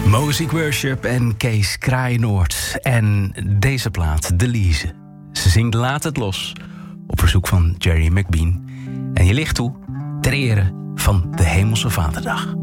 Music Worship en Kees Kraaienoord. En deze plaat, Delise. Ze zingt Laat het los op verzoek van Jerry McBean. En je ligt toe ter ere van de Hemelse Vaderdag.